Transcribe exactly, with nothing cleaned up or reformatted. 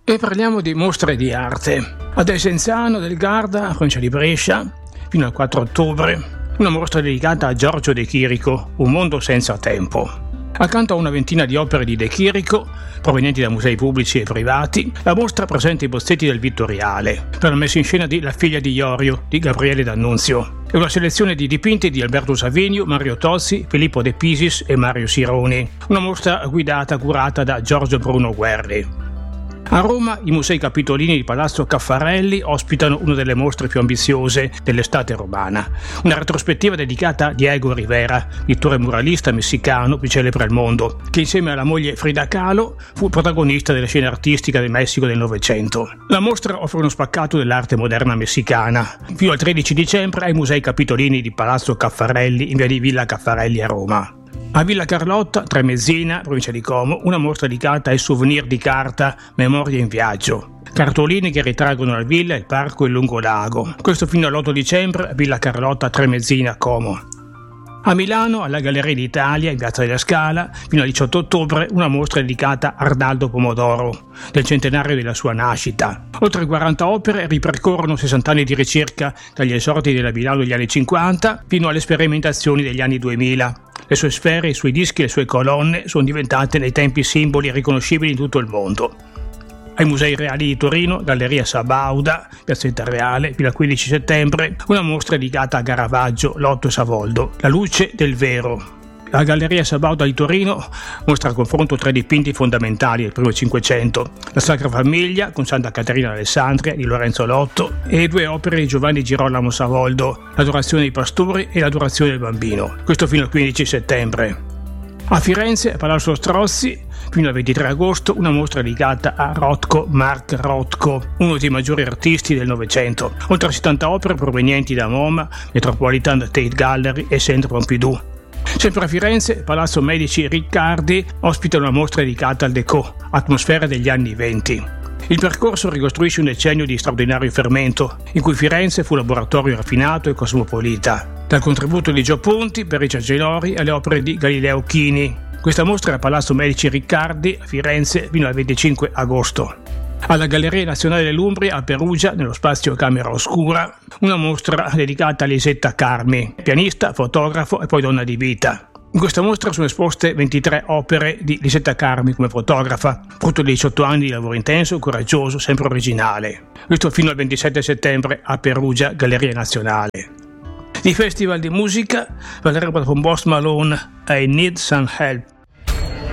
E parliamo di mostre di arte. Ad Esenzano del Garda, provincia di Brescia, fino al quattro ottobre, una mostra dedicata a Giorgio De Chirico, Un mondo senza tempo. Accanto a una ventina di opere di De Chirico, provenienti da musei pubblici e privati, la mostra presenta i bozzetti del Vittoriale, per la messa in scena di La figlia di Iorio, di Gabriele D'Annunzio, e una selezione di dipinti di Alberto Savinio, Mario Tozzi, Filippo De Pisis e Mario Sironi. Una mostra guidata, curata da Giorgio Bruno Guerri. A Roma i Musei Capitolini di Palazzo Caffarelli ospitano una delle mostre più ambiziose dell'estate romana, una retrospettiva dedicata a Diego Rivera, pittore muralista messicano più celebre al mondo, che insieme alla moglie Frida Kahlo fu protagonista della scena artistica del Messico del Novecento. La mostra offre uno spaccato dell'arte moderna messicana, fino al tredici dicembre ai Musei Capitolini di Palazzo Caffarelli in via di Villa Caffarelli a Roma. A Villa Carlotta, Tremezzina, provincia di Como, una mostra dedicata ai souvenir di carta Memorie in viaggio. Cartoline che ritraggono la villa, il parco e il lungolago. Questo fino all'otto dicembre a Villa Carlotta, Tremezzina, Como. A Milano, alla Galleria d'Italia, in Piazza della Scala, fino al diciotto ottobre, una mostra dedicata a Arnaldo Pomodoro, del centenario della sua nascita. Oltre quaranta opere ripercorrono sessanta anni di ricerca dagli esordi della Milano degli anni cinquanta fino alle sperimentazioni degli anni duemila. Le sue sfere, i suoi dischi e le sue colonne sono diventate nei tempi simboli riconoscibili in tutto il mondo. Ai Musei Reali di Torino, Galleria Sabauda, Piazzetta Reale, fino al quindici settembre, una mostra dedicata a Caravaggio, Lotto e Savoldo, La luce del vero. La Galleria Sabauda di Torino mostra a confronto tre dipinti fondamentali del primo Cinquecento: La Sacra Famiglia con Santa Caterina d'Alessandria di Lorenzo Lotto e due opere di Giovanni Girolamo Savoldo, L'Adorazione dei Pastori e L'Adorazione del Bambino, questo fino al quindici settembre. A Firenze, a Palazzo Strozzi, fino al ventitré agosto, una mostra dedicata a Rothko, Mark Rothko, uno dei maggiori artisti del Novecento, oltre a settanta opere provenienti da MoMA, Metropolitan Tate Gallery e Centre Pompidou. Sempre a Firenze, Palazzo Medici Riccardi ospita una mostra dedicata al Déco, atmosfera degli anni venti. Il percorso ricostruisce un decennio di straordinario fermento, in cui Firenze fu laboratorio raffinato e cosmopolita, dal contributo di Gio Ponti per Richard Gelori alle opere di Galileo Chini. Questa mostra è a Palazzo Medici Riccardi a Firenze fino al venticinque agosto. Alla Galleria Nazionale dell'Umbria a Perugia, nello spazio Camera Oscura, una mostra dedicata a Lisetta Carmi, pianista, fotografo e poi donna di vita. In questa mostra sono esposte ventitré opere di Lisetta Carmi come fotografa, frutto di diciotto anni di lavoro intenso, coraggioso, sempre originale. Questo fino al ventisette settembre a Perugia, Galleria Nazionale. Di festival di musica parleremo con Post Malone, I Need Some Help.